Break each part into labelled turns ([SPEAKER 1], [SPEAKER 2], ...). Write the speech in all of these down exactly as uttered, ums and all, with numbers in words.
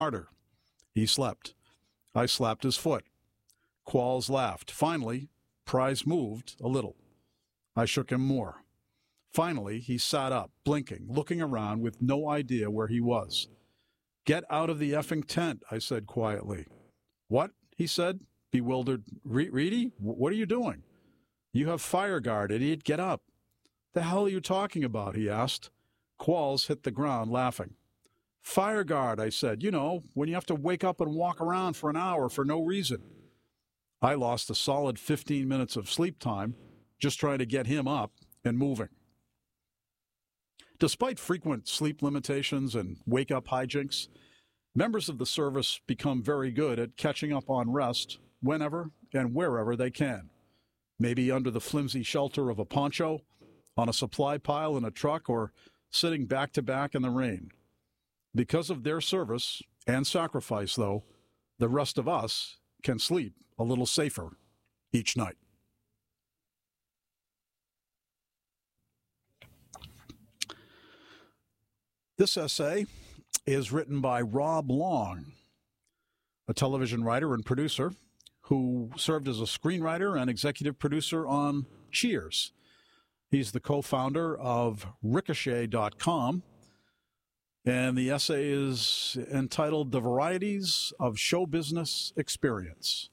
[SPEAKER 1] harder. He slept. I slapped his foot. Qualls laughed. Finally, Price moved a little. I shook him more. Finally, he sat up, blinking, looking around with no idea where he was. "Get out of the effing tent," I said quietly. "What?" he said, bewildered. Re- Reedy, what are you doing?" "You have fire guard, idiot. Get up." "The hell are you talking about?" he asked. Qualls hit the ground laughing. "Fire guard," I said. "You know, when you have to wake up and walk around for an hour for no reason." I lost a solid fifteen minutes of sleep time just trying to get him up and moving. Despite frequent sleep limitations and wake-up hijinks, members of the service become very good at catching up on rest whenever and wherever they can. Maybe under the flimsy shelter of a poncho, on a supply pile in a truck, or sitting back-to-back in the rain. Because of their service and sacrifice, though, the rest of us can sleep a little safer each night. This essay is written by Rob Long, a television writer and producer who served as a screenwriter and executive producer on Cheers. He's the co-founder of Ricochet dot com, and the essay is entitled The Varieties of Show Business Experience.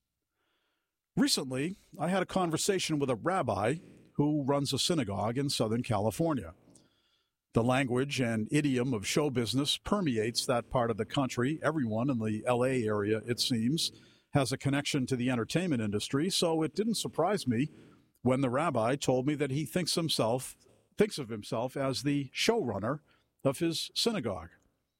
[SPEAKER 1] Recently, I had a conversation with a rabbi who runs a synagogue in Southern California. The language and idiom of show business permeates that part of the country. Everyone in the L A area, it seems, has a connection to the entertainment industry, so it didn't surprise me when the rabbi told me that he thinks himself thinks of himself as the showrunner of his synagogue.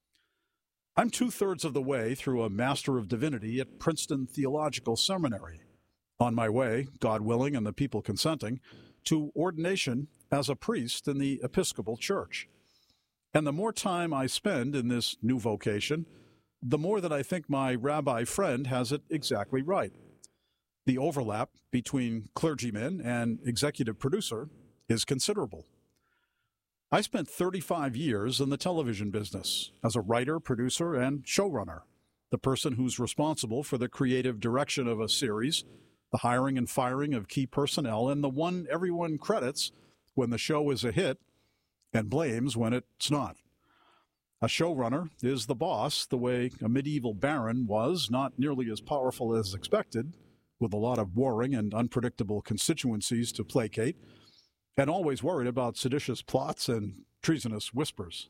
[SPEAKER 1] I'm two-thirds of the way through a Master of Divinity at Princeton Theological Seminary, on my way, God willing and the people consenting, to ordination as a priest in the Episcopal Church. And the more time I spend in this new vocation, the more that I think my rabbi friend has it exactly right. The overlap between clergyman and executive producer is considerable. I spent thirty-five years in the television business as a writer, producer, and showrunner, the person who's responsible for the creative direction of a series, the hiring and firing of key personnel, and the one everyone credits when the show is a hit and blames when it's not. A showrunner is the boss, the way a medieval baron was, not nearly as powerful as expected, with a lot of warring and unpredictable constituencies to placate, and always worried about seditious plots and treasonous whispers.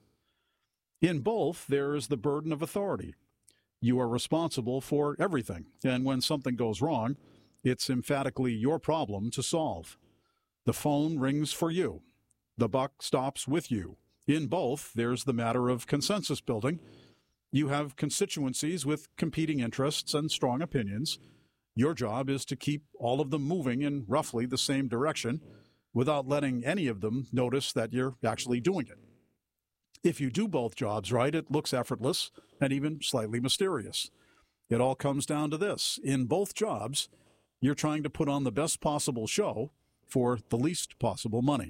[SPEAKER 1] In both, there is the burden of authority. You are responsible for everything, and when something goes wrong, it's emphatically your problem to solve. The phone rings for you. The buck stops with you. In both, there's the matter of consensus building. You have constituencies with competing interests and strong opinions. Your job is to keep all of them moving in roughly the same direction without letting any of them notice that you're actually doing it. If you do both jobs right, it looks effortless and even slightly mysterious. It all comes down to this. In both jobs, you're trying to put on the best possible show for the least possible money.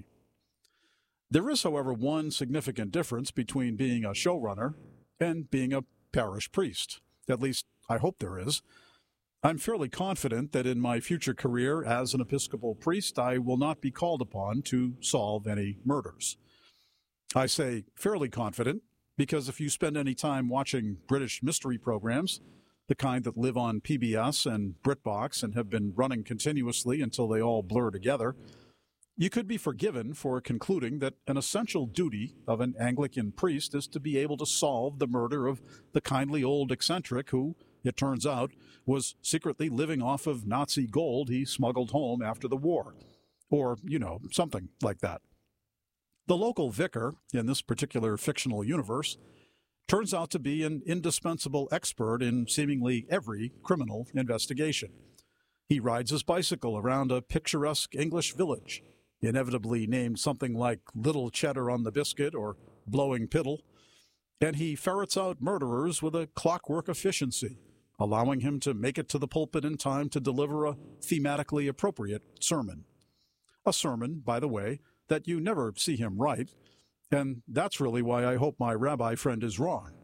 [SPEAKER 1] There is, however, one significant difference between being a showrunner and being a parish priest. At least, I hope there is. I'm fairly confident that in my future career as an Episcopal priest, I will not be called upon to solve any murders. I say fairly confident because if you spend any time watching British mystery programs, the kind that live on P B S and BritBox and have been running continuously until they all blur together, you could be forgiven for concluding that an essential duty of an Anglican priest is to be able to solve the murder of the kindly old eccentric who, it turns out, was secretly living off of Nazi gold he smuggled home after the war. Or, you know, something like that. The local vicar, in this particular fictional universe, turns out to be an indispensable expert in seemingly every criminal investigation. He rides his bicycle around a picturesque English village, inevitably named something like Little Cheddar on the Biscuit or Blowing Piddle, and he ferrets out murderers with a clockwork efficiency, allowing him to make it to the pulpit in time to deliver a thematically appropriate sermon. A sermon, by the way, that you never see him write, and that's really why I hope my rabbi friend is wrong.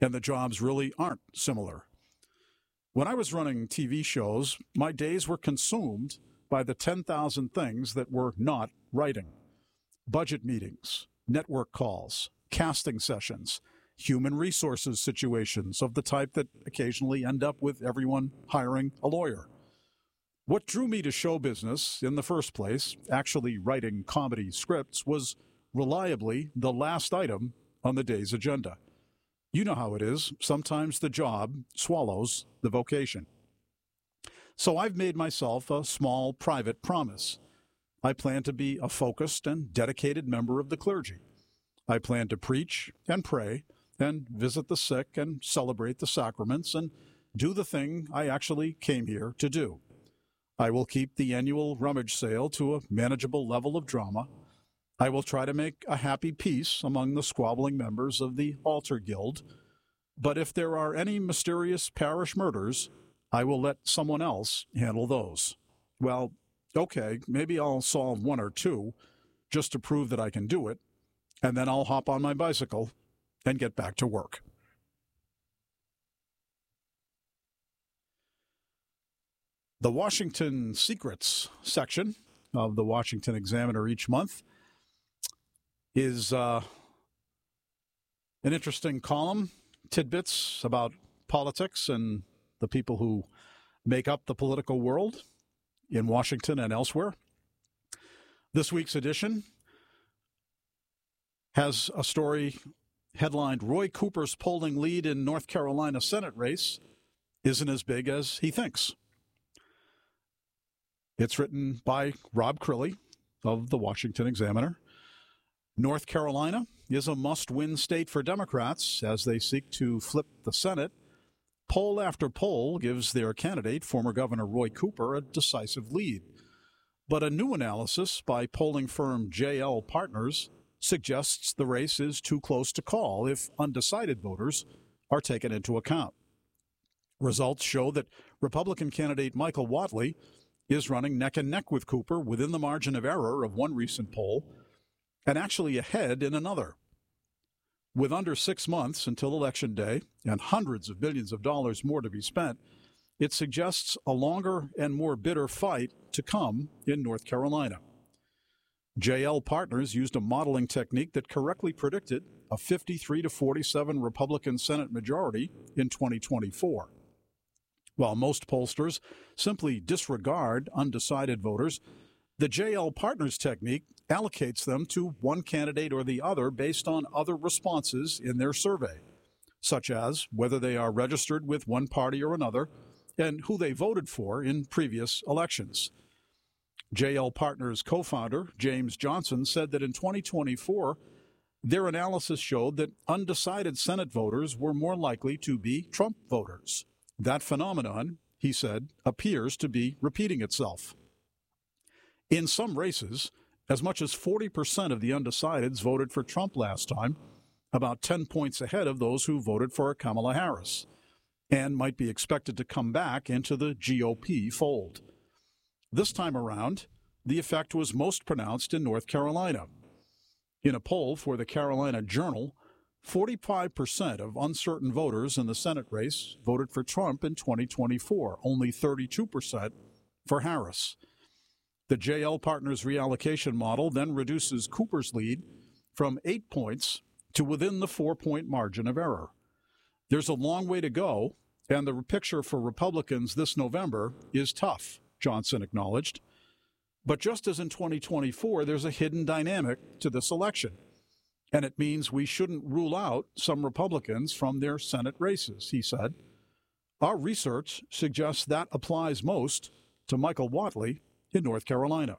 [SPEAKER 1] and the jobs really aren't similar. When I was running T V shows, my days were consumed by the ten thousand things that were not writing. Budget meetings, network calls, casting sessions, human resources situations of the type that occasionally end up with everyone hiring a lawyer. What drew me to show business in the first place, actually writing comedy scripts, was reliably the last item on the day's agenda. You know how it is. Sometimes the job swallows the vocation. So I've made myself a small private promise. I plan to be a focused and dedicated member of the clergy. I plan to preach and pray and visit the sick and celebrate the sacraments and do the thing I actually came here to do. I will keep the annual rummage sale to a manageable level of drama. I will try to make a happy peace among the squabbling members of the Altar Guild. But if there are any mysterious parish murders, I will let someone else handle those. Well, okay, maybe I'll solve one or two just to prove that I can do it, and then I'll hop on my bicycle and get back to work. The Washington Secrets section of the Washington Examiner each month is uh, an interesting column, tidbits about politics and the people who make up the political world in Washington and elsewhere. This week's edition has a story headlined, Roy Cooper's polling lead in North Carolina Senate race isn't as big as he thinks. It's written by Rob Crilly of the Washington Examiner. North Carolina is a must-win state for Democrats as they seek to flip the Senate. Poll after poll gives their candidate, former Governor Roy Cooper, a decisive lead. But a new analysis by polling firm J L Partners suggests the race is too close to call if undecided voters are taken into account. Results show that Republican candidate Michael Whatley is running neck and neck with Cooper within the margin of error of one recent poll and actually ahead in another. With under six months until Election Day and hundreds of billions of dollars more to be spent, it suggests a longer and more bitter fight to come in North Carolina. J L Partners used a modeling technique that correctly predicted a fifty-three to forty-seven Republican Senate majority in twenty twenty-four. While most pollsters simply disregard undecided voters, the J L Partners technique allocates them to one candidate or the other based on other responses in their survey, such as whether they are registered with one party or another and who they voted for in previous elections. J L Partners co-founder James Johnson said that in twenty twenty-four, their analysis showed that undecided Senate voters were more likely to be Trump voters. That phenomenon, he said, appears to be repeating itself. In some races, as much as forty percent of the undecideds voted for Trump last time, about ten points ahead of those who voted for Kamala Harris, and might be expected to come back into the G O P fold. This time around, the effect was most pronounced in North Carolina. In a poll for the Carolina Journal, forty-five percent of uncertain voters in the Senate race voted for Trump in twenty twenty-four, only thirty-two percent for Harris. The J L Partners reallocation model then reduces Cooper's lead from eight points to within the four-point margin of error. There's a long way to go, and the picture for Republicans this November is tough, Johnson acknowledged. But just as in twenty twenty-four, there's a hidden dynamic to this election, and it means we shouldn't rule out some Republicans from their Senate races, he said. Our research suggests that applies most to Michael Whatley in North Carolina.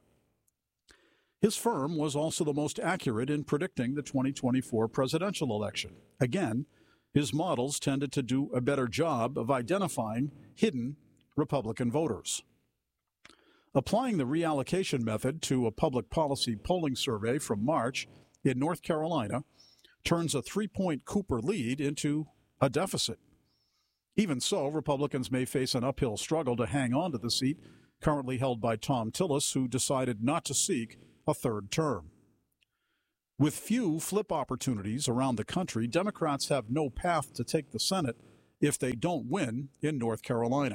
[SPEAKER 1] His firm was also the most accurate in predicting the twenty twenty-four presidential election. Again, his models tended to do a better job of identifying hidden Republican voters. Applying the reallocation method to a public policy polling survey from March in North Carolina turns a three-point Cooper lead into a deficit. Even so, Republicans may face an uphill struggle to hang on to the seat currently held by Tom Tillis, who decided not to seek a third term. With few flip opportunities around the country, Democrats have no path to take the Senate if they don't win in North Carolina.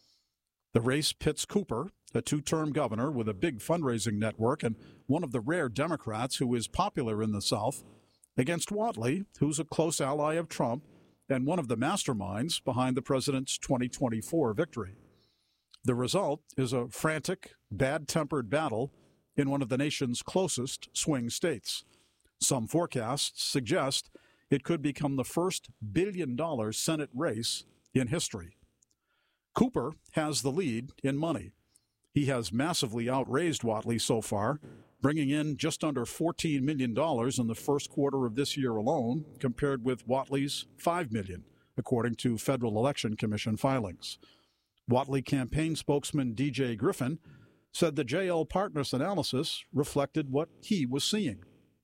[SPEAKER 1] The race pits Cooper, a two-term governor with a big fundraising network and one of the rare Democrats who is popular in the South, against Whatley, who's a close ally of Trump and one of the masterminds behind the president's twenty twenty-four victory. The result is a frantic, bad-tempered battle in one of the nation's closest swing states. Some forecasts suggest it could become the first billion-dollar Senate race in history. Cooper has the lead in money. He has massively outraised Whatley so far, bringing in just under fourteen million dollars in the first quarter of this year alone, compared with Whatley's five million dollars, according to Federal Election Commission filings. Whatley campaign spokesman D J Griffin said the J L Partners analysis reflected what he was seeing.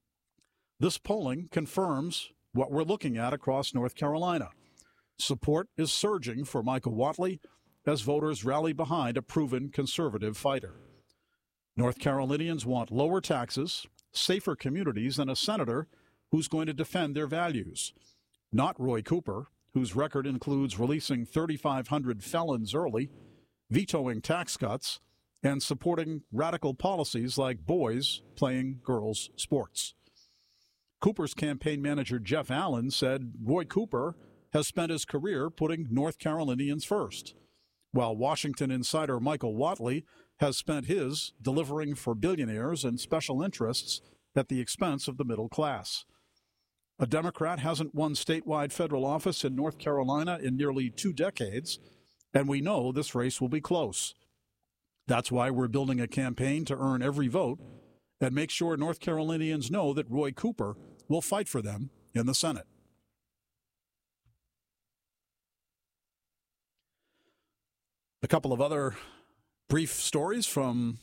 [SPEAKER 1] This polling confirms what we're looking at across North Carolina. Support is surging for Michael Whatley as voters rally behind a proven conservative fighter. North Carolinians want lower taxes, safer communities, and a senator who's going to defend their values. Not Roy Cooper, whose record includes releasing thirty-five hundred felons early, vetoing tax cuts, and supporting radical policies like boys playing girls' sports. Cooper's campaign manager Jeff Allen said Roy Cooper has spent his career putting North Carolinians first, while Washington insider Michael Whatley has spent his delivering for billionaires and special interests at the expense of the middle class. A Democrat hasn't won statewide federal office in North Carolina in nearly two decades, and we know this race will be close. That's why we're building a campaign to earn every vote and make sure North Carolinians know that Roy Cooper will fight for them in the Senate. A couple of other brief stories from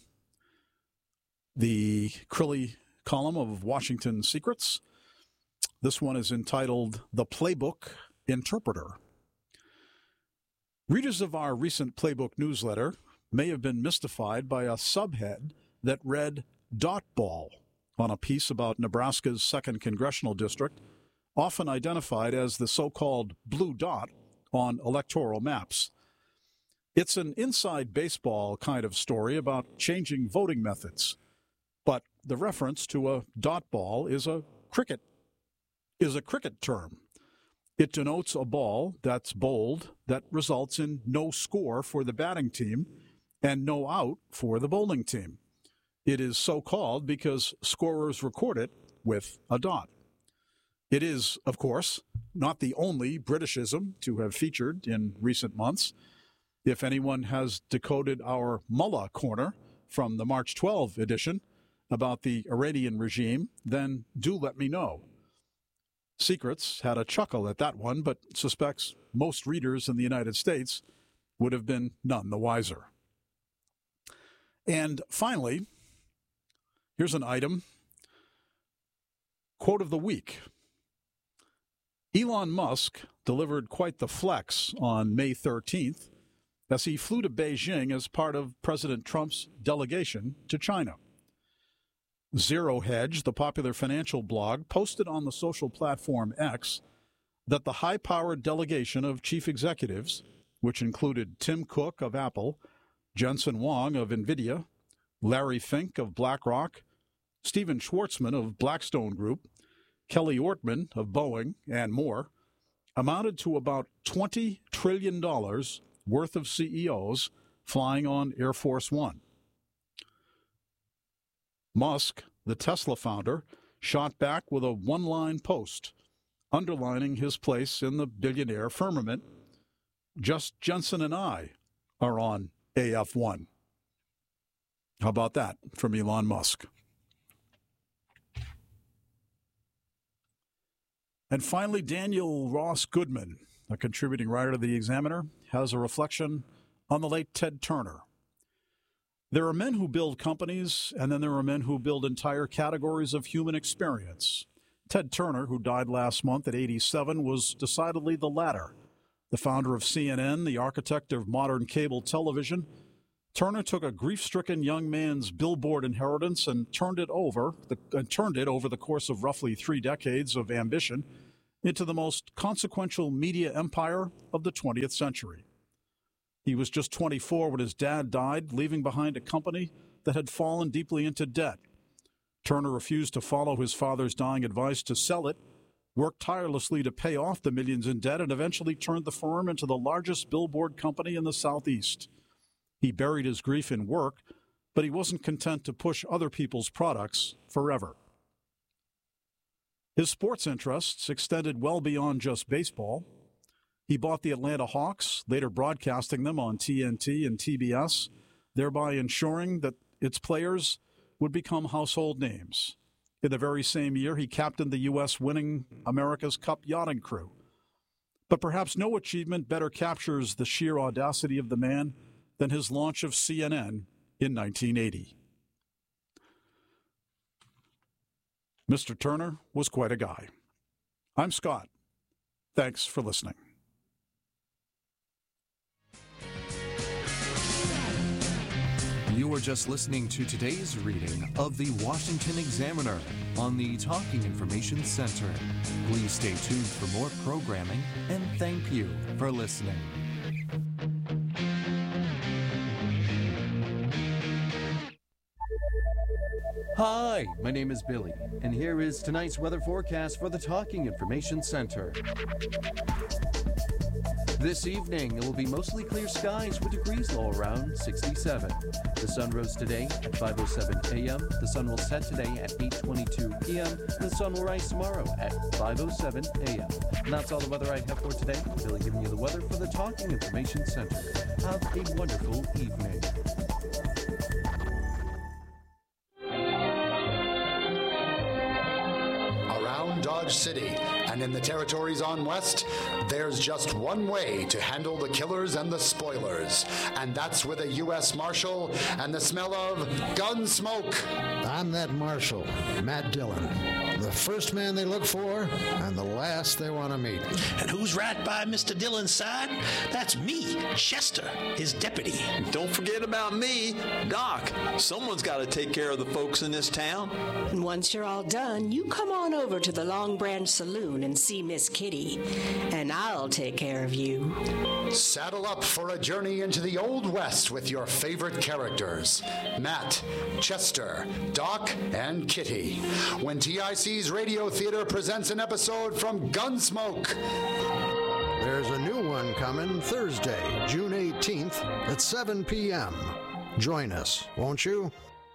[SPEAKER 1] the Crilly column of Washington Secrets. This one is entitled The Playbook Interpreter. Readers of our recent Playbook newsletter may have been mystified by a subhead that read Dot Ball on a piece about Nebraska's second congressional district, often identified as the so-called blue dot on electoral maps. It's an inside baseball kind of story about changing voting methods, but the reference to a dot ball is a cricket is a cricket term. It denotes a ball that's bowled that results in no score for the batting team and no out for the bowling team. It is so called because scorers record it with a dot. It is, of course, not the only Britishism to have featured in recent months. If anyone has decoded our Mullah Corner from the March twelfth edition about the Iranian regime, then do let me know. Secrets had a chuckle at that one, but suspects most readers in the United States would have been none the wiser. And finally, here's an item. Quote of the week. Elon Musk delivered quite the flex on May thirteenth as he flew to Beijing as part of President Trump's delegation to China. Zero Hedge, the popular financial blog, posted on the social platform X that the high-powered delegation of chief executives, which included Tim Cook of Apple, Jensen Huang of NVIDIA, Larry Fink of BlackRock, Stephen Schwartzman of Blackstone Group, Kelly Ortman of Boeing, and more, amounted to about twenty trillion dollars worth of C E Os flying on Air Force One. Musk, the Tesla founder, shot back with a one-line post underlining his place in the billionaire firmament. Just Jensen and I are on A F one. How about that from Elon Musk? And finally, Daniel Ross Goodman, a contributing writer to The Examiner, has a reflection on the late Ted Turner. There are men who build companies, and then there are men who build entire categories of human experience. Ted Turner, who died last month at eighty-seven, was decidedly the latter. The founder of C N N, the architect of modern cable television, Turner took a grief-stricken young man's billboard inheritance and turned it over, the, uh, turned it over the course of roughly three decades of ambition into the most consequential media empire of the twentieth century. He was just twenty-four when his dad died, leaving behind a company that had fallen deeply into debt. Turner refused to follow his father's dying advice to sell it, worked tirelessly to pay off the millions in debt, and eventually turned the firm into the largest billboard company in the Southeast. He buried his grief in work, but he wasn't content to push other people's products forever. His sports interests extended well beyond just baseball. He bought the Atlanta Hawks, later broadcasting them on T N T and T B S, thereby ensuring that its players would become household names. In the very same year, he captained the U S winning America's Cup yachting crew. But perhaps no achievement better captures the sheer audacity of the man than his launch of C N N in nineteen eighty. Mister Turner was quite a guy. I'm Scott. Thanks for listening.
[SPEAKER 2] You were just listening to today's reading of the Washington Examiner on the Talking Information Center. Please stay tuned for more programming, and thank you for listening. Hi, my name is Billy, and here is tonight's weather forecast for the Talking Information Center. This evening, it will be mostly clear skies with degrees low around sixty-seven. The sun rose today at five oh seven a.m. The sun will set today at eight twenty-two p.m. And the sun will rise tomorrow at five oh seven a.m. And that's all the weather I have for today. Billy giving you the weather for the Talking Information Center. Have a wonderful evening.
[SPEAKER 3] Dodge City and in the territories on West, there's just one way to handle the killers and the spoilers, and that's with a U S Marshal and the smell of gun smoke.
[SPEAKER 4] I'm that Marshal, Matt Dillon, the first man they look for and the last they want to meet.
[SPEAKER 5] And who's right by Mister Dillon's side? That's me, Chester, his deputy.
[SPEAKER 6] Don't forget about me, Doc. Someone's got to take care of the folks in this town.
[SPEAKER 7] And once you're all done, you come on over to the Long Branch Saloon and see Miss Kitty, and I'll take care of you.
[SPEAKER 3] Saddle up for a journey into the Old West with your favorite characters, Matt, Chester, Doc, and Kitty, when T I C's Radio Theater presents an episode from Gunsmoke.
[SPEAKER 4] There's a new one coming Thursday, June eighteenth at seven p.m. Join us, won't you?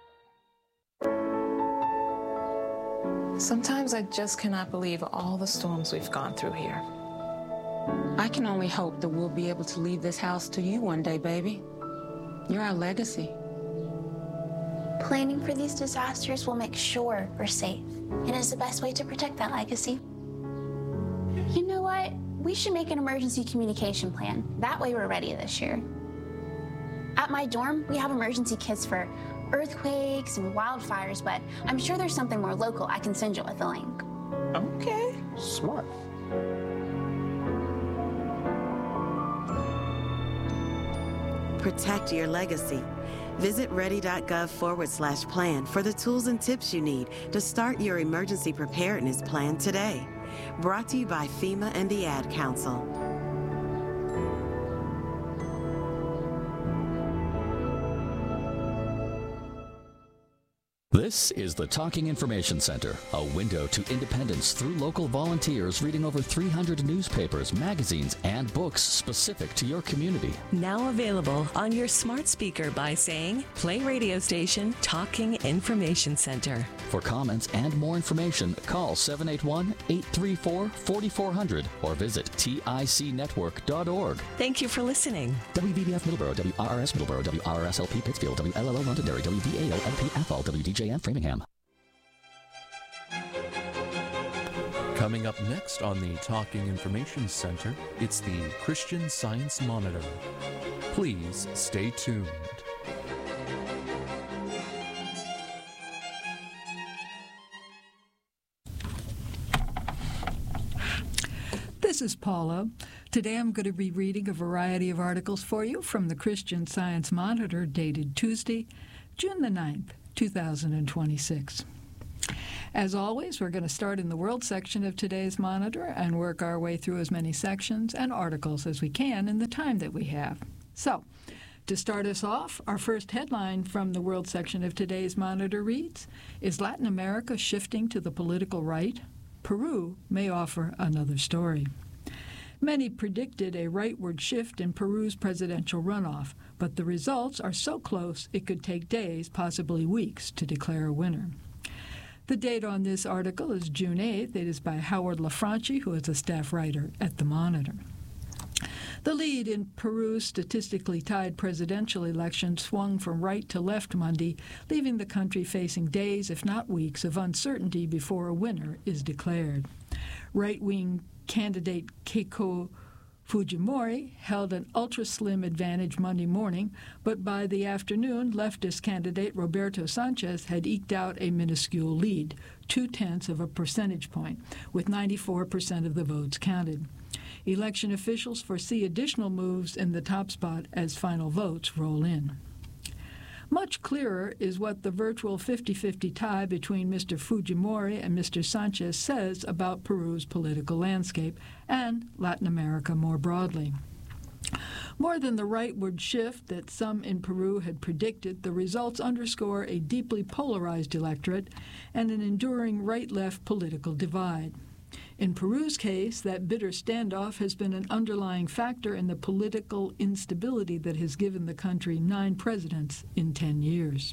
[SPEAKER 8] Sometimes I just cannot believe all the storms we've gone through here.
[SPEAKER 9] I can only hope that we'll be able to leave this house to you one day, baby. You're our legacy.
[SPEAKER 10] Planning for these disasters will make sure we're safe, and is the best way to protect that legacy. You know what? We should make an emergency communication plan. That way we're ready this year. At my dorm, we have emergency kits for earthquakes and wildfires, but I'm sure there's something more local. I can send you with a link.
[SPEAKER 8] Okay.
[SPEAKER 4] Smart.
[SPEAKER 11] Protect your legacy. Visit ready.gov forward slash plan for the tools and tips you need to start your emergency preparedness plan today. Brought to you by FEMA and the Ad Council.
[SPEAKER 12] This is the Talking Information Center, a window to independence through local volunteers reading over three hundred newspapers, magazines, and books specific to your community.
[SPEAKER 13] Now available on your smart speaker by saying, play radio station Talking Information Center.
[SPEAKER 12] For comments and more information, call seven eight one, eight three four, four four zero zero or visit tic network dot org.
[SPEAKER 13] Thank you for listening.
[SPEAKER 12] W B B F Middleborough, W R R S Middleborough, W R R S L P Pittsfield, W L L O Londonderry, W V A O L P Athol, W D J M Framingham.
[SPEAKER 2] Coming up next on the Talking Information Center, it's the Christian Science Monitor. Please stay tuned.
[SPEAKER 14] This is Paula. Today Today I'm going to be reading a variety of articles for you from the Christian Science Monitor, dated Tuesday, June the ninth, two thousand twenty-six. As always, we're going to start in the World section of today's Monitor and work our way through as many sections and articles as we can in the time that we have. So, to start us off, our first headline from the World section of today's Monitor reads, "Is Latin America shifting to the political right? Peru may offer another story." Many predicted a rightward shift in Peru's presidential runoff, but the results are so close it could take days, possibly weeks, to declare a winner. The date on this article is June eighth. It is by Howard LaFranchi, who is a staff writer at the Monitor. The lead in Peru's statistically tied presidential election swung from right to left Monday, leaving the country facing days, if not weeks, of uncertainty before a winner is declared. Right-wing candidate Keiko Fujimori held an ultra-slim advantage Monday morning, but by the afternoon, leftist candidate Roberto Sanchez had eked out a minuscule lead, two-tenths of a percentage point, with ninety-four percent of the votes counted. Election officials foresee additional moves in the top spot as final votes roll in. Much clearer is what the virtual fifty-fifty tie between Mister Fujimori and Mister Sanchez says about Peru's political landscape and Latin America more broadly. More than the rightward shift that some in Peru had predicted, the results underscore a deeply polarized electorate and an enduring right-left political divide. In Peru's case, that bitter standoff has been an underlying factor in the political instability that has given the country nine presidents in ten years.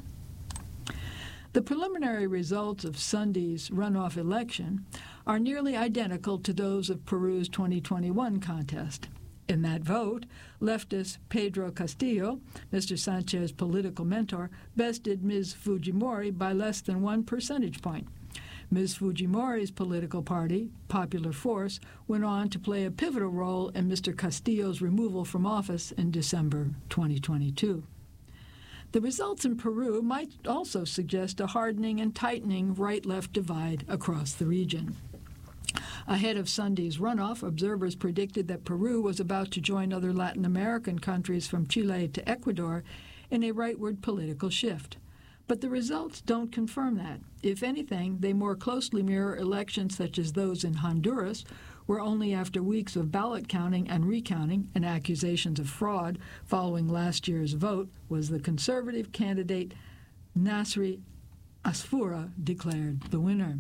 [SPEAKER 14] The preliminary results of Sunday's runoff election are nearly identical to those of Peru's twenty twenty-one contest. In that vote, leftist Pedro Castillo, Mister Sanchez's political mentor, bested Miz Fujimori by less than one percentage point. Miz Fujimori's political party, Popular Force, went on to play a pivotal role in Mister Castillo's removal from office in December twenty twenty-two. The results in Peru might also suggest a hardening and tightening right-left divide across the region. Ahead of Sunday's runoff, observers predicted that Peru was about to join other Latin American countries from Chile to Ecuador in a rightward political shift. But the results don't confirm that. If anything, they more closely mirror elections such as those in Honduras, where only after weeks of ballot counting and recounting and accusations of fraud following last year's vote was the conservative candidate Nasri Asfura declared the winner.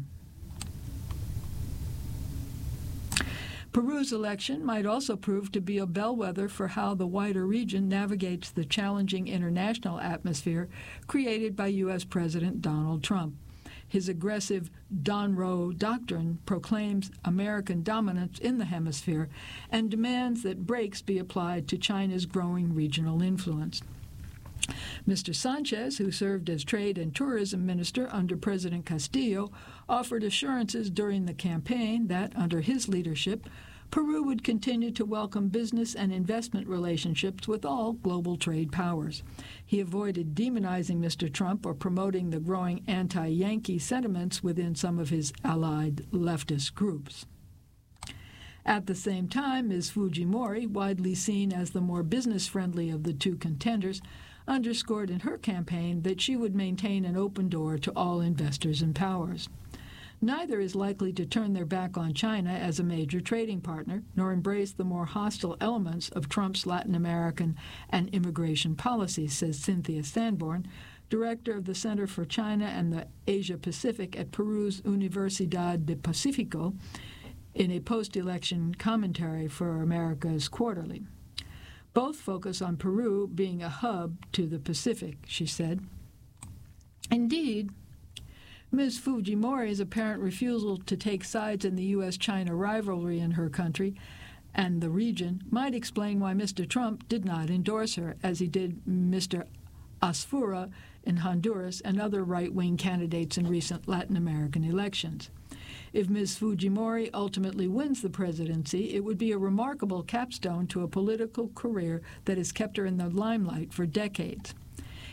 [SPEAKER 14] Peru's election might also prove to be a bellwether for how the wider region navigates the challenging international atmosphere created by U S President Donald Trump. His aggressive Don Roe doctrine proclaims American dominance in the hemisphere and demands that brakes be applied to China's growing regional influence. Mister Sanchez, who served as Trade and Tourism Minister under President Castillo, offered assurances during the campaign that, under his leadership, Peru would continue to welcome business and investment relationships with all global trade powers. He avoided demonizing Mister Trump or promoting the growing anti-Yankee sentiments within some of his allied leftist groups. At the same time, Miz Fujimori, widely seen as the more business-friendly of the two contenders, underscored in her campaign that she would maintain an open door to all investors and powers. Neither is likely to turn their back on China as a major trading partner, nor embrace the more hostile elements of Trump's Latin American and immigration policies, says Cynthia Sanborn, director of the Center for China and the Asia Pacific at Peru's Universidad de Pacifico, in a post-election commentary for America's Quarterly. Both focus on Peru being a hub to the Pacific, she said. Indeed, Miz Fujimori's apparent refusal to take sides in the U S China rivalry in her country and the region might explain why Mister Trump did not endorse her, as he did Mister Asfura in Honduras and other right-wing candidates in recent Latin American elections. If Miz Fujimori ultimately wins the presidency, it would be a remarkable capstone to a political career that has kept her in the limelight for decades.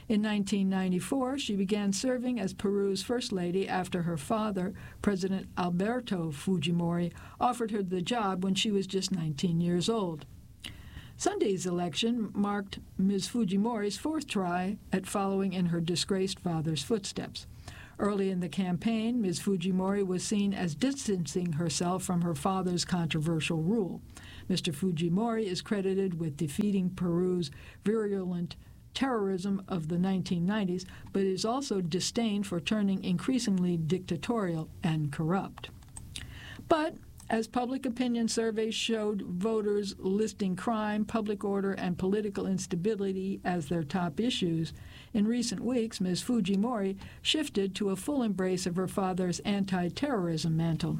[SPEAKER 14] In nineteen ninety-four, she began serving as Peru's first lady after her father, President Alberto Fujimori, offered her the job when she was just nineteen years old. Sunday's election marked Miz Fujimori's fourth try at following in her disgraced father's footsteps. Early in the campaign, Miz Fujimori was seen as distancing herself from her father's controversial rule. Mister Fujimori is credited with defeating Peru's virulent terrorism of the nineteen nineties, but is also disdained for turning increasingly dictatorial and corrupt. But as public opinion surveys showed voters listing crime, public order, and political instability as their top issues, in recent weeks, Miz Fujimori shifted to a full embrace of her father's anti-terrorism mantle.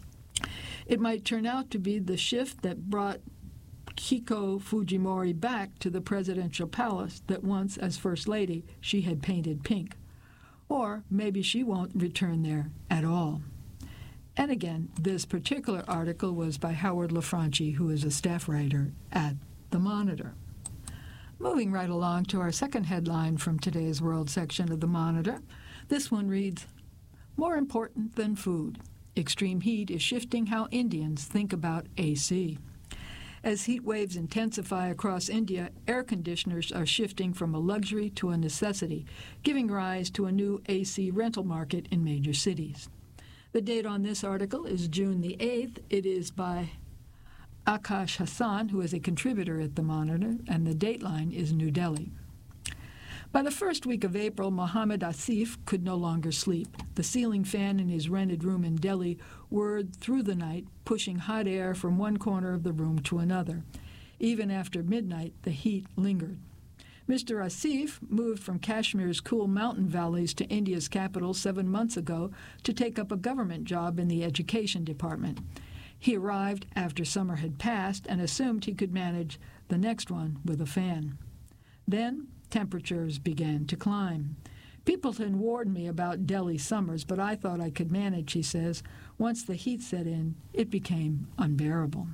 [SPEAKER 14] It might turn out to be the shift that brought Keiko Fujimori back to the presidential palace that once, as First Lady, she had painted pink. Or maybe she won't return there at all. And again, this particular article was by Howard LaFranchi, who is a staff writer at The Monitor. Moving right along to our second headline from today's World section of The Monitor. This one reads, "More important than food. Extreme heat is shifting how Indians think about A C." As heat waves intensify across India, air conditioners are shifting from a luxury to a necessity, giving rise to a new A C rental market in major cities. The date on this article is June the eighth. It is by Akash Hassan, who is a contributor at The Monitor, and the dateline is New Delhi. By the first week of April, Mohammed Asif could no longer sleep. The ceiling fan in his rented room in Delhi whirred through the night, pushing hot air from one corner of the room to another. Even after midnight, the heat lingered. Mister Asif moved from Kashmir's cool mountain valleys to India's capital seven months ago to take up a government job in the education department. He arrived after summer had passed and assumed he could manage the next one with a fan. Then temperatures began to climb. People had warned me about Delhi summers, but I thought I could manage, he says. Once the heat set in, it became unbearable.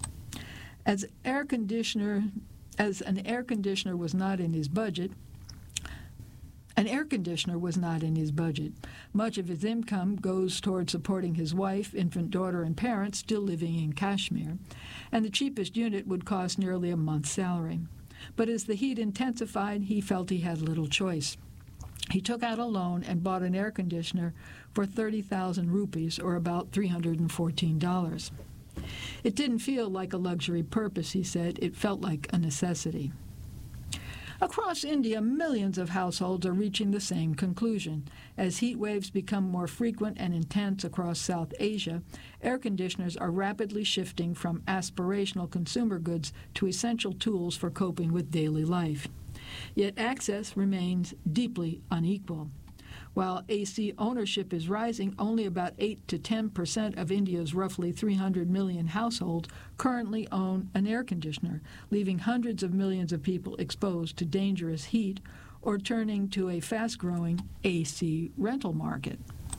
[SPEAKER 14] As air conditioner, as an air conditioner was not in his budget, An air conditioner was not in his budget. Much of his income goes toward supporting his wife, infant daughter, and parents still living in Kashmir, and the cheapest unit would cost nearly a month's salary. But as the heat intensified, he felt he had little choice. He took out a loan and bought an air conditioner for thirty thousand rupees, or about three hundred fourteen dollars. It didn't feel like a luxury purpose, he said. It felt like a necessity. Across India, millions of households are reaching the same conclusion. As heat waves become more frequent and intense across South Asia, air conditioners are rapidly shifting from aspirational consumer goods to essential tools for coping with daily life. Yet access remains deeply unequal. While A C ownership is rising, only about eight to ten percent of India's roughly three hundred million households currently own an air conditioner, leaving hundreds of millions of people exposed to dangerous heat or turning to a fast-growing A C rental market.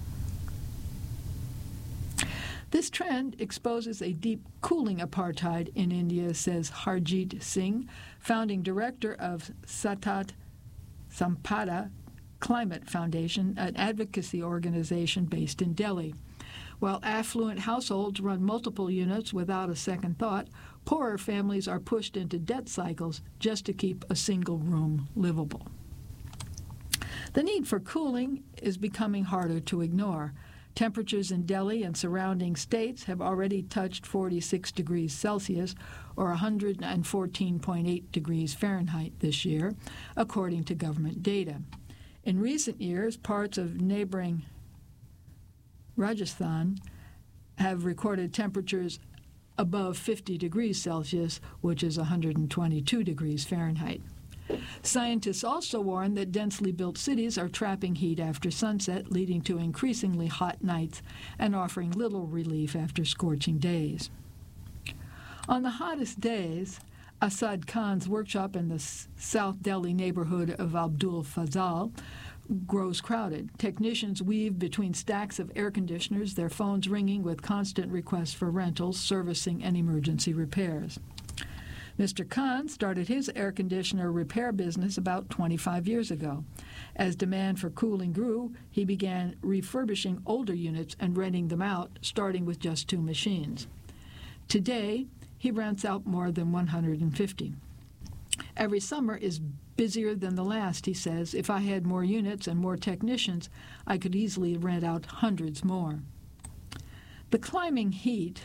[SPEAKER 14] This trend exposes a deep cooling apartheid in India, says Harjit Singh, founding director of Satat Sampada Climate Foundation, an advocacy organization based in Delhi. While affluent households run multiple units without a second thought, poorer families are pushed into debt cycles just to keep a single room livable. The need for cooling is becoming harder to ignore. Temperatures in Delhi and surrounding states have already touched forty-six degrees Celsius, or one hundred fourteen point eight degrees Fahrenheit this year, according to government data. In recent years, parts of neighboring Rajasthan have recorded temperatures above fifty degrees Celsius, which is one hundred twenty-two degrees Fahrenheit. Scientists also warn that densely built cities are trapping heat after sunset, leading to increasingly hot nights and offering little relief after scorching days. On the hottest days, Asad Khan's workshop in the South Delhi neighborhood of Abdul Fazal grows crowded. Technicians weave between stacks of air conditioners, their phones ringing with constant requests for rentals, servicing, and emergency repairs. Mister Khan started his air conditioner repair business about twenty-five years ago. As demand for cooling grew, he began refurbishing older units and renting them out, starting with just two machines. Today, he rents out more than one hundred fifty. Every summer is busier than the last, he says. If I had more units and more technicians, I could easily rent out hundreds more. The climbing heat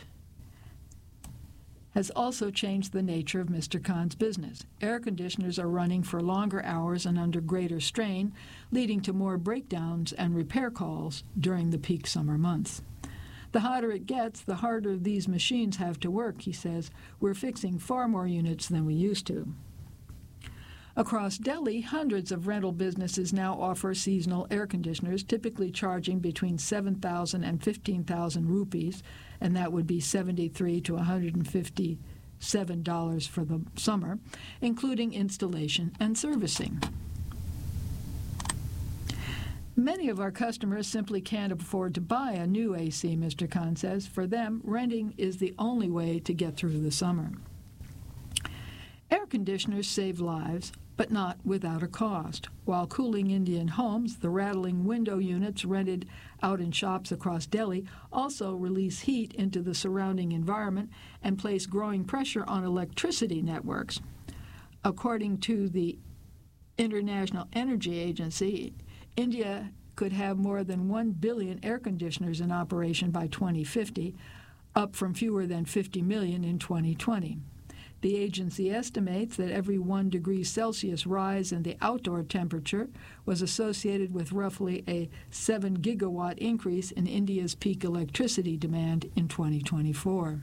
[SPEAKER 14] has also changed the nature of Mister Khan's business. Air conditioners are running for longer hours and under greater strain, leading to more breakdowns and repair calls during the peak summer months. The hotter it gets, the harder these machines have to work, he says. We're fixing far more units than we used to. Across Delhi, hundreds of rental businesses now offer seasonal air conditioners, typically charging between seven thousand and fifteen thousand rupees, and that would be seventy-three to one hundred fifty-seven dollars for the summer, including installation and servicing. Many of our customers simply can't afford to buy a new A C, Mister Khan says. For them, renting is the only way to get through the summer. Air conditioners save lives, but not without a cost. While cooling Indian homes, the rattling window units rented out in shops across Delhi also release heat into the surrounding environment and place growing pressure on electricity networks. According to the International Energy Agency, India could have more than one billion air conditioners in operation by twenty fifty, up from fewer than fifty million in twenty twenty. The agency estimates that every one degree Celsius rise in the outdoor temperature was associated with roughly a seven gigawatt increase in India's peak electricity demand in twenty twenty-four.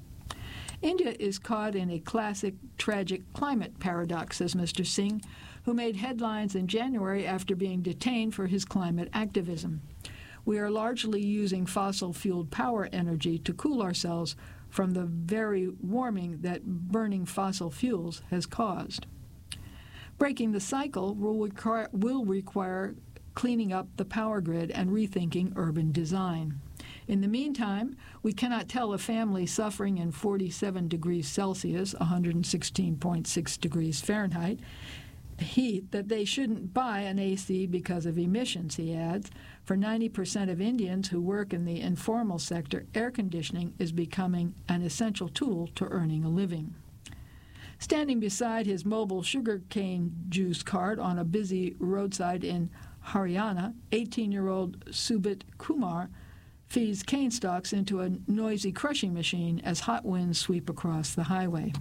[SPEAKER 14] India is caught in a classic tragic climate paradox, says Mister Singh, who made headlines in January after being detained for his climate activism. We are largely using fossil-fueled power energy to cool ourselves from the very warming that burning fossil fuels has caused. Breaking the cycle will require, will require cleaning up the power grid and rethinking urban design. In the meantime, we cannot tell a family suffering in forty-seven degrees Celsius, one hundred sixteen point six degrees Fahrenheit, heat that they shouldn't buy an A C because of emissions, he adds. For ninety percent of Indians who work in the informal sector, air conditioning is becoming an essential tool to earning a living. Standing beside his mobile sugarcane juice cart on a busy roadside in Haryana, eighteen-year-old Subit Kumar feeds cane stalks into a noisy crushing machine as hot winds sweep across the highway.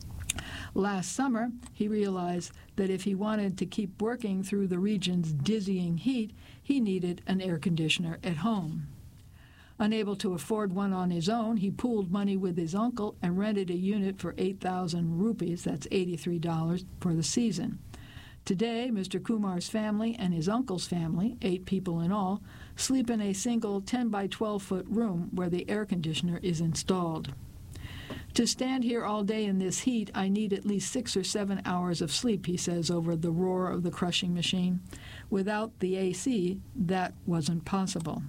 [SPEAKER 14] Last summer, he realized that if he wanted to keep working through the region's dizzying heat, he needed an air conditioner at home. Unable to afford one on his own, he pooled money with his uncle and rented a unit for eight thousand rupees, that's eighty-three dollars, for the season. Today, Mister Kumar's family and his uncle's family, eight people in all, sleep in a single ten by twelve foot room where the air conditioner is installed. To stand here all day in this heat, I need at least six or seven hours of sleep, he says, over the roar of the crushing machine. Without the A C, that wasn't possible.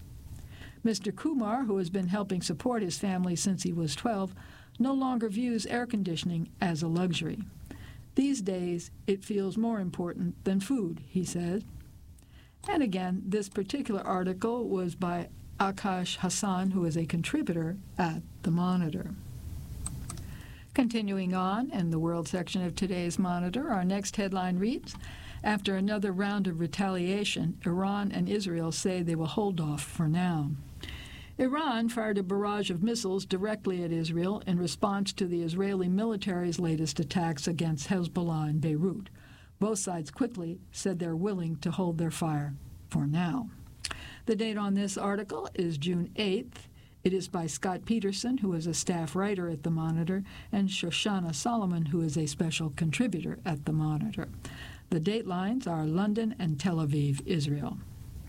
[SPEAKER 14] Mister Kumar, who has been helping support his family since he was twelve, no longer views air conditioning as a luxury. These days, it feels more important than food, he said. And again, this particular article was by Akash Hassan, who is a contributor at The Monitor. Continuing on in the world section of today's Monitor, our next headline reads, after another round of retaliation, Iran and Israel say they will hold off for now. Iran fired a barrage of missiles directly at Israel in response to the Israeli military's latest attacks against Hezbollah in Beirut. Both sides quickly said they're willing to hold their fire for now. The date on this article is June eighth. It is by Scott Peterson, who is a staff writer at The Monitor, and Shoshana Solomon, who is a special contributor at The Monitor. The datelines are London and Tel Aviv, Israel.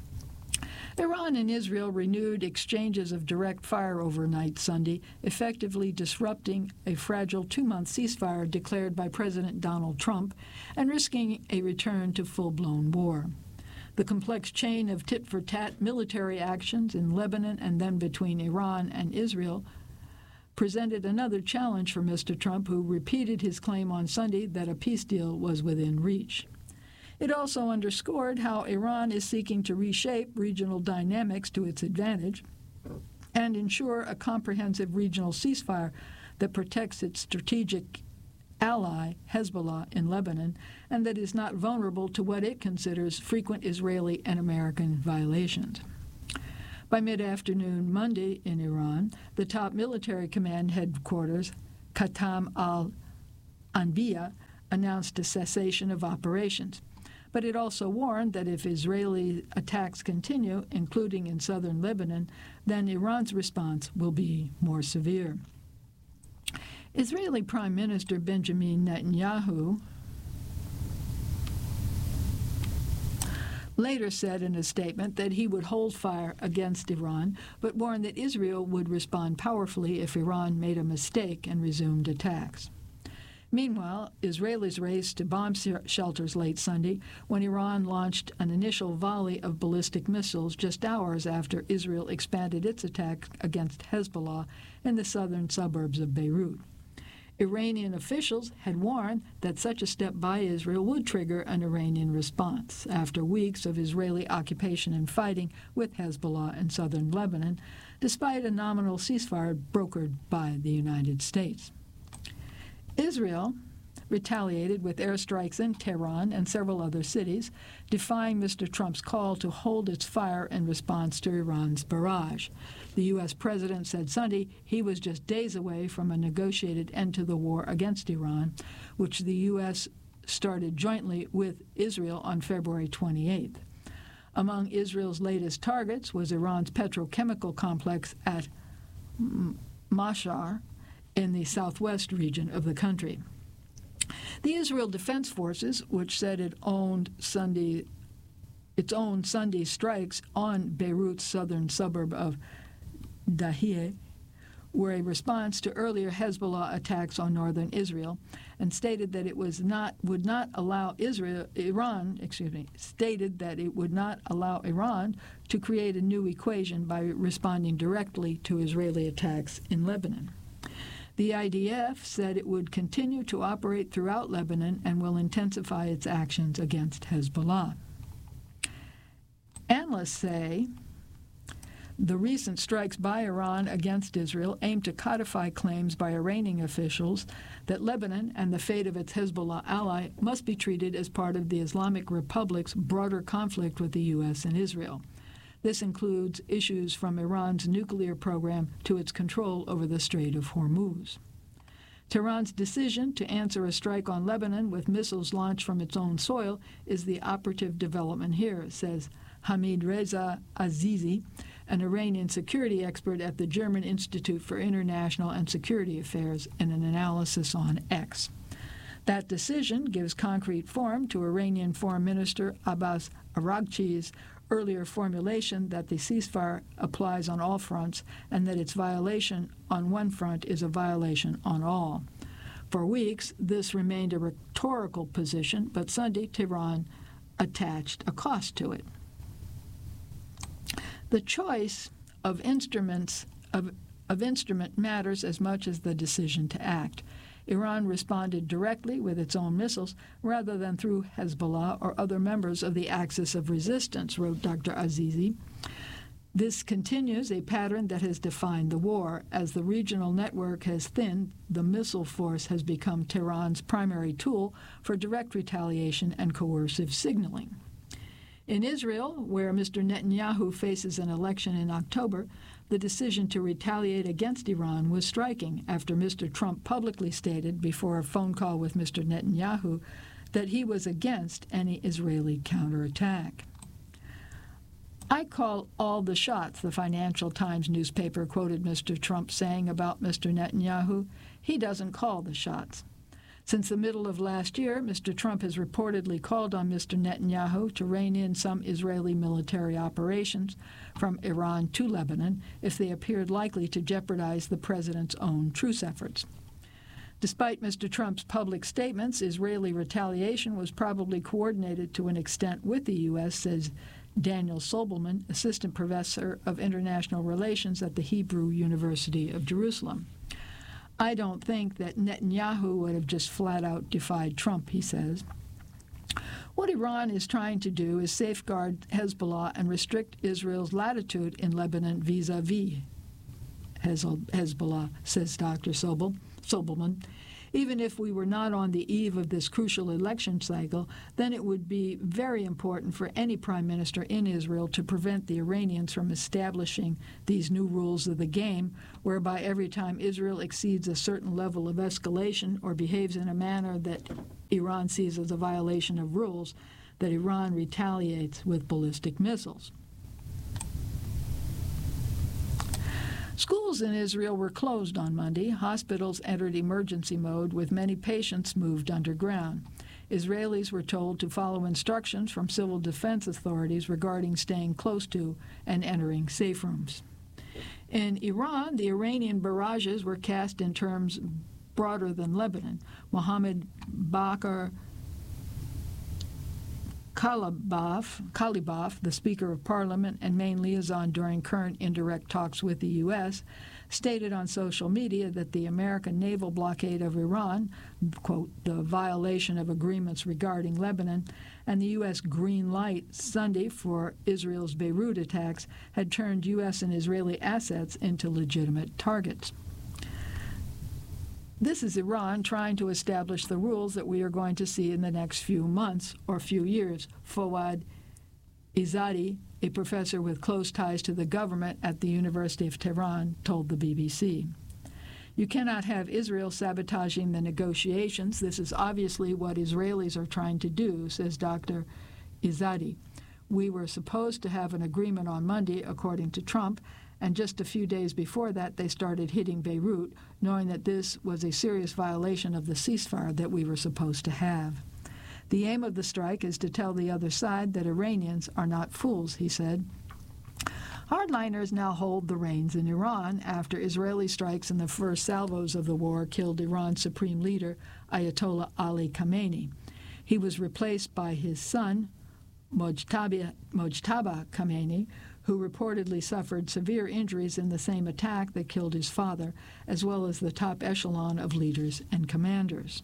[SPEAKER 14] Iran and Israel renewed exchanges of direct fire overnight Sunday, effectively disrupting a fragile two-month ceasefire declared by President Donald Trump and risking a return to full-blown war. The complex chain of tit-for-tat military actions in Lebanon and then between Iran and Israel presented another challenge for Mister Trump, who repeated his claim on Sunday that a peace deal was within reach. It also underscored how Iran is seeking to reshape regional dynamics to its advantage and ensure a comprehensive regional ceasefire that protects its strategic ally, Hezbollah, in Lebanon, and that is not vulnerable to what it considers frequent Israeli and American violations. By mid-afternoon Monday in Iran, the top military command headquarters, Khatam al-Anbiya, announced a cessation of operations. But it also warned that if Israeli attacks continue, including in southern Lebanon, then Iran's response will be more severe. Israeli Prime Minister Benjamin Netanyahu later said in a statement that he would hold fire against Iran, but warned that Israel would respond powerfully if Iran made a mistake and resumed attacks. Meanwhile, Israelis raced to bomb shelters late Sunday when Iran launched an initial volley of ballistic missiles just hours after Israel expanded its attack against Hezbollah in the southern suburbs of Beirut. Iranian officials had warned that such a step by Israel would trigger an Iranian response after weeks of Israeli occupation and fighting with Hezbollah in southern Lebanon, despite a nominal ceasefire brokered by the United States. Israel retaliated with airstrikes in Tehran and several other cities, defying Mister Trump's call to hold its fire in response to Iran's barrage. The U S president said Sunday he was just days away from a negotiated end to the war against Iran, which the U S started jointly with Israel on February twenty-eighth. Among Israel's latest targets was Iran's petrochemical complex at Mashhar in the southwest region of the country. The Israel Defense Forces, which said it owned Sunday, its own Sunday strikes on Beirut's southern suburb of Dahiyeh, were a response to earlier Hezbollah attacks on northern Israel, and stated that it was not would not allow Israel Iran excuse me stated that it would not allow Iran to create a new equation by responding directly to Israeli attacks in Lebanon. The I D F said it would continue to operate throughout Lebanon and will intensify its actions against Hezbollah. Analysts say the recent strikes by Iran against Israel aim to codify claims by Iranian officials that Lebanon and the fate of its Hezbollah ally must be treated as part of the Islamic Republic's broader conflict with the U S and Israel. This includes issues from Iran's nuclear program to its control over the Strait of Hormuz. Tehran's decision to answer a strike on Lebanon with missiles launched from its own soil is the operative development here, says Hamid Reza Azizi, an Iranian security expert at the German Institute for International and Security Affairs, in an analysis on X. That decision gives concrete form to Iranian Foreign Minister Abbas Araghchi's earlier formulation that the ceasefire applies on all fronts and that its violation on one front is a violation on all. For weeks, this remained a rhetorical position, but Sunday, Tehran attached a cost to it. The choice of instruments of, of instrument matters as much as the decision to act. Iran responded directly with its own missiles rather than through Hezbollah or other members of the Axis of Resistance, wrote Doctor Azizi. This continues a pattern that has defined the war. As the regional network has thinned, the missile force has become Tehran's primary tool for direct retaliation and coercive signaling. In Israel, where Mister Netanyahu faces an election in October, the decision to retaliate against Iran was striking after Mister Trump publicly stated before a phone call with Mister Netanyahu that he was against any Israeli counterattack. I call all the shots, the Financial Times newspaper quoted Mister Trump saying about Mister Netanyahu. He doesn't call the shots. Since the middle of last year, Mister Trump has reportedly called on Mister Netanyahu to rein in some Israeli military operations from Iran to Lebanon if they appeared likely to jeopardize the president's own truce efforts. Despite Mister Trump's public statements, Israeli retaliation was probably coordinated to an extent with the U S, says Daniel Sobelman, assistant professor of international relations at the Hebrew University of Jerusalem. I don't think that Netanyahu would have just flat out defied Trump, he says. What Iran is trying to do is safeguard Hezbollah and restrict Israel's latitude in Lebanon vis-a-vis Hezbollah, says Doctor Sobel, Sobelman. Even if we were not on the eve of this crucial election cycle, then it would be very important for any prime minister in Israel to prevent the Iranians from establishing these new rules of the game, whereby every time Israel exceeds a certain level of escalation or behaves in a manner that Iran sees as a violation of rules, that Iran retaliates with ballistic missiles. Schools in Israel were closed on Monday. Hospitals entered emergency mode with many patients moved underground. Israelis were told to follow instructions from civil defense authorities regarding staying close to and entering safe rooms. In Iran, the Iranian barrages were cast in terms broader than Lebanon. Mohammed Bakr Kalibaf, Kalibaf, the Speaker of Parliament and main liaison during current indirect talks with the U S, stated on social media that the American naval blockade of Iran, quote, the violation of agreements regarding Lebanon, and the U S green light Sunday for Israel's Beirut attacks had turned U S and Israeli assets into legitimate targets. This is Iran trying to establish the rules that we are going to see in the next few months or few years, Fouad Izzadi, a professor with close ties to the government at the University of Tehran, told the B B C. You cannot have Israel sabotaging the negotiations. This is obviously what Israelis are trying to do, says Doctor Izzadi. We were supposed to have an agreement on Monday, according to Trump, and just a few days before that they started hitting Beirut, knowing that this was a serious violation of the ceasefire that we were supposed to have. The aim of the strike is to tell the other side that Iranians are not fools, he said. Hardliners now hold the reins in Iran after Israeli strikes in the first salvos of the war killed Iran's supreme leader, Ayatollah Ali Khamenei. He was replaced by his son, Mojtaba, Mojtaba Khamenei, who reportedly suffered severe injuries in the same attack that killed his father, as well as the top echelon of leaders and commanders.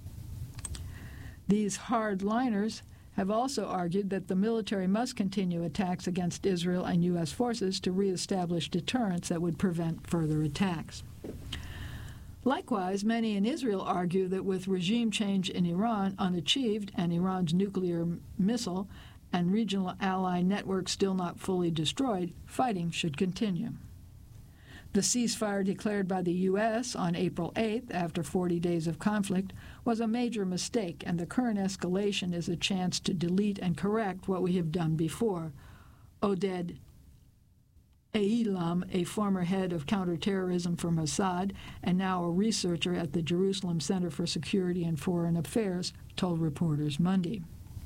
[SPEAKER 14] These hardliners have also argued that the military must continue attacks against Israel and U S forces to reestablish deterrence that would prevent further attacks. Likewise, many in Israel argue that with regime change in Iran unachieved and Iran's nuclear missile and regional ally network still not fully destroyed, fighting should continue. The ceasefire declared by the U S on April eighth, after forty days of conflict, was a major mistake, and the current escalation is a chance to delete and correct what we have done before. Oded Eilam, a former head of counterterrorism for Mossad and now a researcher at the Jerusalem Center for Security and Foreign Affairs, told reporters Monday.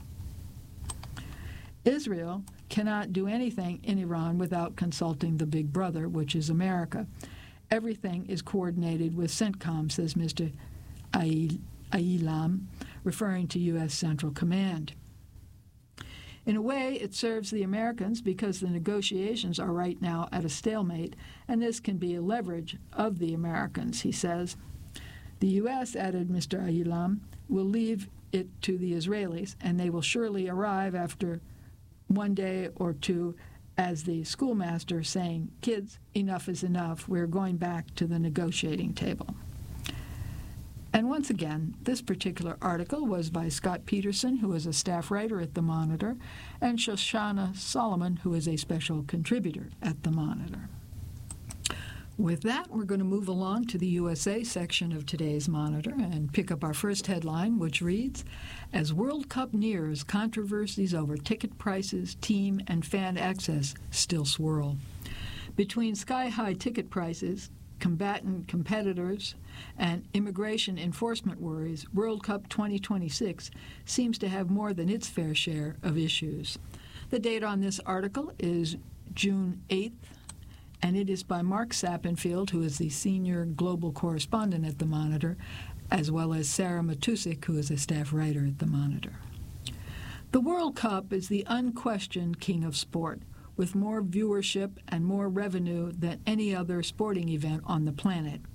[SPEAKER 14] Israel cannot do anything in Iran without consulting the big brother, which is America. Everything is coordinated with CENTCOM, says Mister Eilam, referring to U S Central Command. In a way, it serves the Americans because the negotiations are right now at a stalemate, and this can be a leverage of the Americans, he says. The U S, added Mister Eilam, will leave it to the Israelis, and they will surely arrive after one day or two as the schoolmaster saying, kids, enough is enough, we're going back to the negotiating table. And once again, this particular article was by Scott Peterson, who is a staff writer at The Monitor, and Shoshana Solomon, who is a special contributor at The Monitor. With that, we're going to move along to the U S A section of today's Monitor and pick up our first headline, which reads, As World Cup nears, controversies over ticket prices, team, and fan access still swirl. Between sky-high ticket prices, combatant competitors, and immigration enforcement worries, World Cup twenty twenty-six seems to have more than its fair share of issues. The date on this article is June eighth, and it is by Mark Sappenfield, who is the senior global correspondent at The Monitor, as well as Sarah Matusik, who is a staff writer at The Monitor. The World Cup is the unquestioned king of sport, with more viewership and more revenue than any other sporting event on the planet.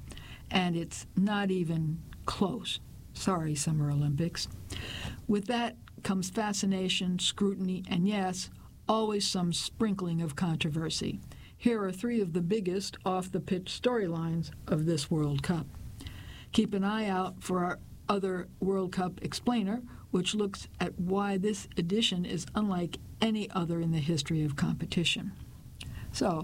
[SPEAKER 14] and it's not even close. Sorry, Summer Olympics. With that comes fascination, scrutiny, and yes, always some sprinkling of controversy. Here are three of the biggest off-the-pitch storylines of this World Cup. Keep an eye out for our other World Cup explainer, which looks at why this edition is unlike any other in the history of competition. So,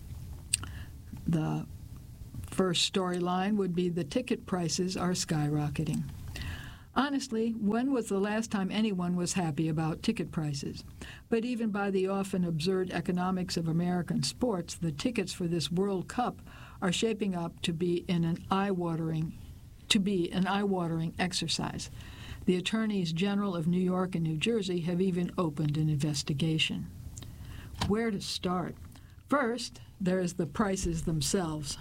[SPEAKER 14] the first storyline would be the ticket prices are skyrocketing. Honestly, when was the last time anyone was happy about ticket prices? But even by the often absurd economics of American sports, the tickets for this World Cup are shaping up to be in an eye-watering, to be an eye-watering exercise. The attorneys general of New York and New Jersey have even opened an investigation. Where to start? First, there's the prices themselves.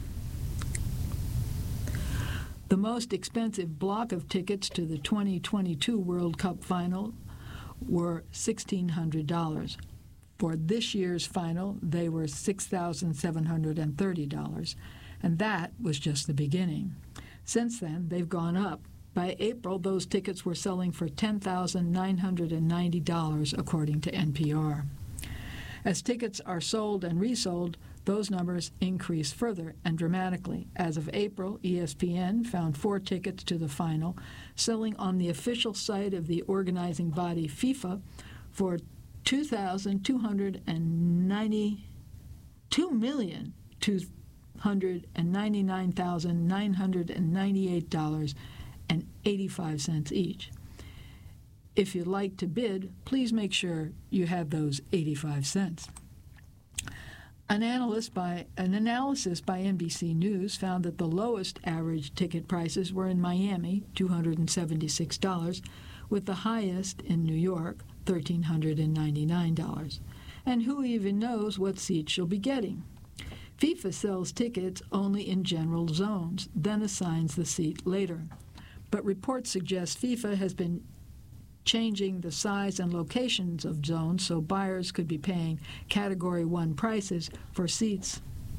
[SPEAKER 14] The most expensive block of tickets to the twenty twenty-two World Cup final were sixteen hundred dollars. For this year's final, they were six thousand seven hundred thirty dollars, and that was just the beginning. Since then, they've gone up. By April, those tickets were selling for ten thousand nine hundred ninety dollars, according to N P R. As tickets are sold and resold, those numbers increase further and dramatically. As of April, E S P N found four tickets to the final selling on the official site of the organizing body FIFA for two thousand two hundred ninety, two million two hundred ninety-nine thousand nine hundred ninety-eight dollars and eighty-five cents each. If you'd like to bid, please make sure you have those eighty-five cents. An, analyst by, an analysis by N B C News found that the lowest average ticket prices were in Miami, two hundred seventy-six dollars, with the highest in New York, one thousand three hundred ninety-nine dollars. And who even knows what seats you'll be getting? FIFA sells tickets only in general zones, then assigns the seat later. But reports suggest FIFA has been changing the size and locations of zones so buyers could be paying Category one prices for seats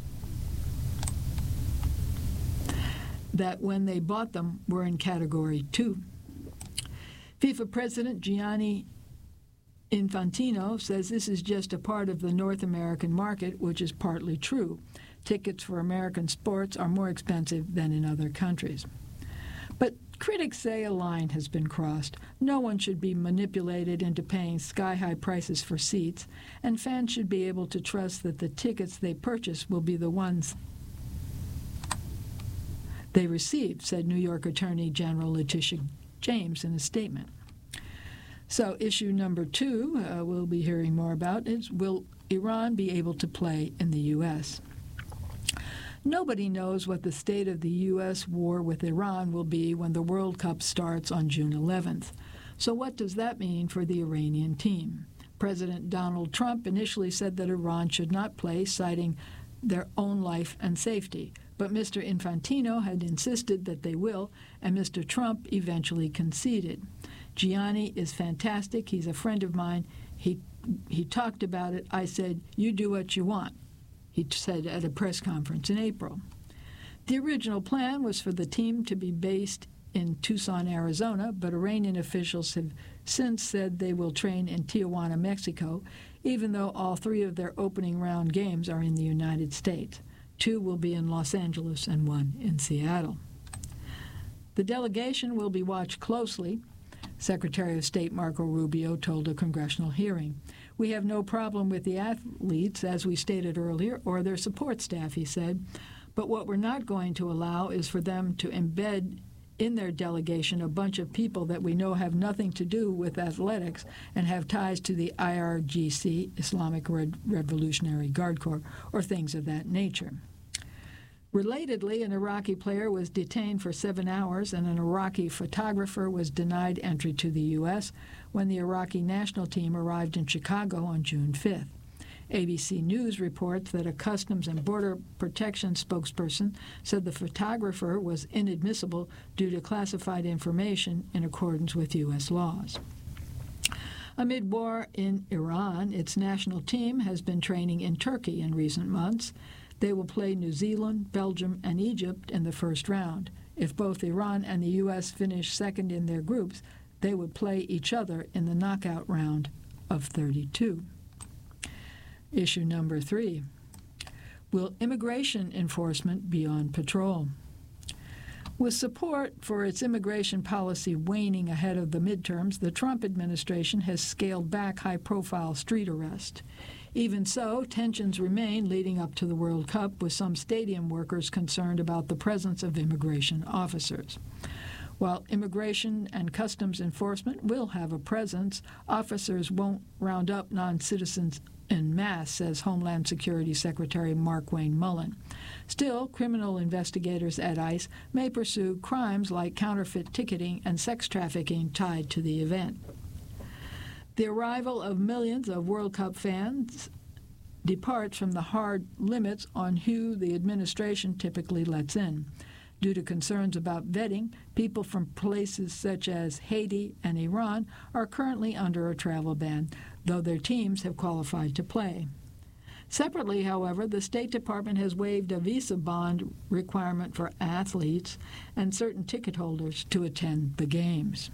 [SPEAKER 14] that when they bought them were in Category two. FIFA President Gianni Infantino says this is just a part of the North American market, which is partly true. Tickets for American sports are more expensive than in other countries. But critics say a line has been crossed. No one should be manipulated into paying sky-high prices for seats, and fans should be able to trust that the tickets they purchase will be the ones they received, said New York Attorney General Letitia James in a statement. So issue number two uh, we'll be hearing more about is, will Iran be able to play in the U S? Nobody knows what the state of the U S war with Iran will be when the World Cup starts on June eleventh. So what does that mean for the Iranian team? President Donald Trump initially said that Iran should not play, citing their own life and safety. But Mister Infantino had insisted that they will, and Mister Trump eventually conceded. Gianni is fantastic. He's a friend of mine. He, he talked about it. I said, you do what you want, he said at a press conference in April. The original plan was for the team to be based in Tucson, Arizona, but Iranian officials have since said they will train in Tijuana, Mexico, even though all three of their opening round games are in the United States. Two will be in Los Angeles and one in Seattle. The delegation will be watched closely, Secretary of State Marco Rubio told a congressional hearing. We have no problem with the athletes, as we stated earlier, or their support staff, he said. But what we're not going to allow is for them to embed in their delegation a bunch of people that we know have nothing to do with athletics and have ties to the I R G C, Islamic Red Revolutionary Guard Corps, or things of that nature. Relatedly, an Iraqi player was detained for seven hours and an Iraqi photographer was denied entry to the U S when the Iraqi national team arrived in Chicago on June fifth. A B C News reports that a Customs and Border Protection spokesperson said the photographer was inadmissible due to classified information in accordance with U S laws. Amid war in Iran, its national team has been training in Turkey in recent months. They will play New Zealand, Belgium, and Egypt in the first round. If both Iran and the U S finish second in their groups, they would play each other in the knockout round of thirty-two. Issue number three. Will immigration enforcement be on patrol? With support for its immigration policy waning ahead of the midterms, the Trump administration has scaled back high-profile street arrests. Even so, tensions remain leading up to the World Cup, with some stadium workers concerned about the presence of immigration officers. While Immigration and Customs Enforcement will have a presence, officers won't round up non-citizens en masse, says Homeland Security Secretary Markwayne Mullin. Still, criminal investigators at ICE may pursue crimes like counterfeit ticketing and sex trafficking tied to the event. The arrival of millions of World Cup fans departs from the hard limits on who the administration typically lets in. Due to concerns about vetting, people from places such as Haiti and Iran are currently under a travel ban, though their teams have qualified to play. Separately, however, the State Department has waived a visa bond requirement for athletes and certain ticket holders to attend the games.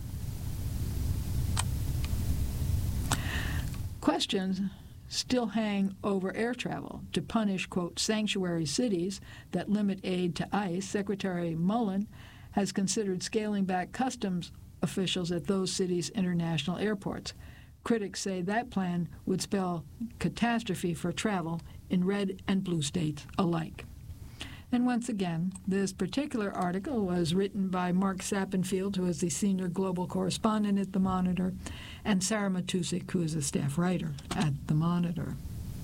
[SPEAKER 14] Questions still hang over air travel. To punish, quote, sanctuary cities that limit aid to ICE, Secretary Mullin has considered scaling back customs officials at those cities' international airports. Critics say that plan would spell catastrophe for travel in red and blue states alike. And once again, this particular article was written by Mark Sappenfield, who is the senior global correspondent at The Monitor, and Sarah Matusik, who is a staff writer at The Monitor.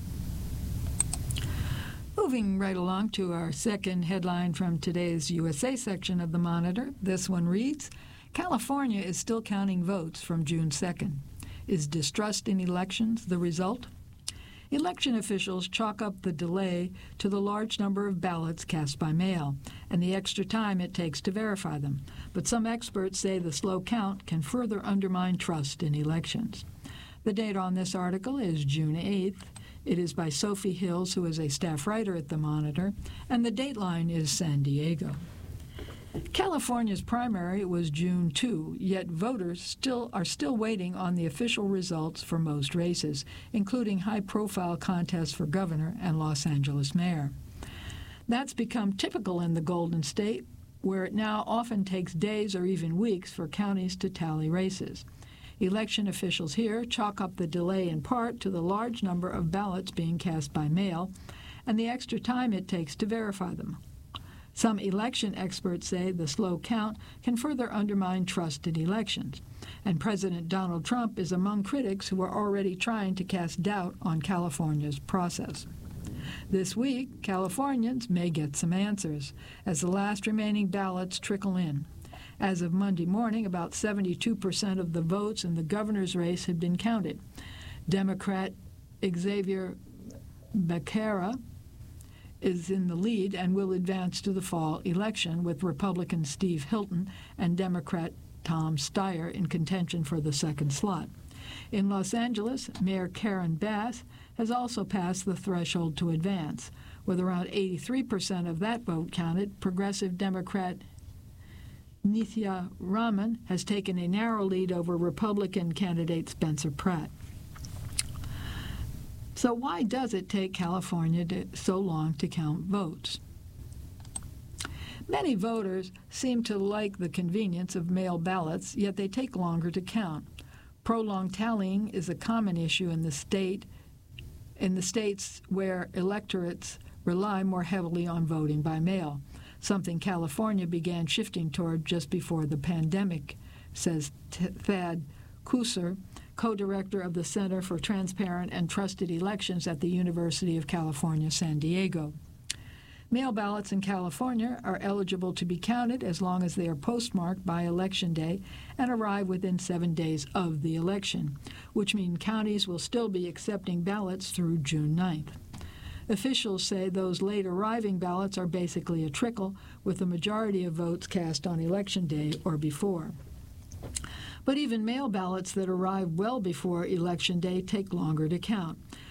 [SPEAKER 14] Moving right along to our second headline from today's U S A section of The Monitor, this one reads, California is still counting votes from June second. Is distrust in elections the result? Election officials chalk up the delay to the large number of ballots cast by mail and the extra time it takes to verify them. But some experts say the slow count can further undermine trust in elections. The date on this article is June eighth. It is by Sophie Hills, who is a staff writer at The Monitor, and the dateline is San Diego. California's primary was June second, yet voters still are still waiting on the official results for most races, including high-profile contests for governor and Los Angeles mayor. That's become typical in the Golden State, where it now often takes days or even weeks for counties to tally races. Election officials here chalk up the delay in part to the large number of ballots being cast by mail and the extra time it takes to verify them. Some election experts say the slow count can further undermine trust in elections, and President Donald Trump is among critics who are already trying to cast doubt on California's process. This week, Californians may get some answers as the last remaining ballots trickle in. As of Monday morning, about seventy-two percent of the votes in the governor's race had been counted. Democrat Xavier Becerra is in the lead and will advance to the fall election, with Republican Steve Hilton and Democrat Tom Steyer in contention for the second slot. In Los Angeles, Mayor Karen Bass has also passed the threshold to advance. With around eighty-three percent of that vote counted, progressive Democrat Nithya Raman has taken a narrow lead over Republican candidate Spencer Pratt. So why does it take California to, so long to count votes? Many voters seem to like the convenience of mail ballots, yet they take longer to count. Prolonged tallying is a common issue in the state, in the states where electorates rely more heavily on voting by mail, something California began shifting toward just before the pandemic, says Thad Kusser, co-director of the Center for Transparent and Trusted Elections at the University of California, San Diego. Mail ballots in California are eligible to be counted as long as they are postmarked by Election Day and arrive within seven days of the election, which means counties will still be accepting ballots through June ninth. Officials say those late-arriving ballots are basically a trickle, with the majority of votes cast on Election Day or before. But even mail ballots that arrive well before Election Day take longer to count.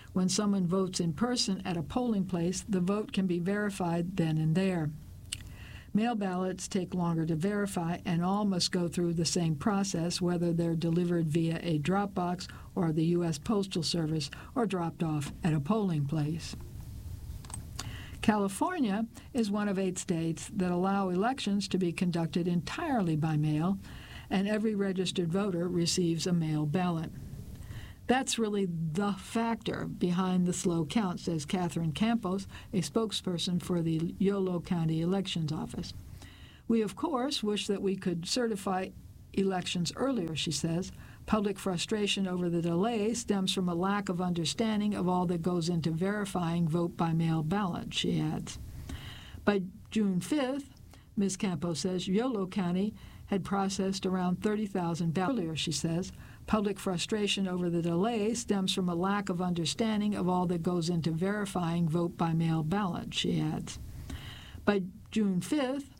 [SPEAKER 14] When someone votes in person at a polling place, the vote can be verified then and there. Mail ballots take longer to verify, and all must go through the same process, whether they're delivered via a drop box or the U S Postal Service or dropped off at a polling place. California is one of eight states that allow elections to be conducted entirely by mail, and every registered voter receives a mail ballot. That's really the factor behind the slow count, says Catherine Campos, a spokesperson for the Yolo County Elections Office. We, of course, wish that we could certify elections earlier, she says. Public frustration over the delay stems from a lack of understanding of all that goes into verifying vote-by-mail ballots, she adds. By June fifth, Miz Campos says, Yolo County had processed around thirty thousand ballots. Earlier, she says, public frustration over the delay stems from a lack of understanding of all that goes into verifying vote-by-mail ballots, she adds. By June fifth,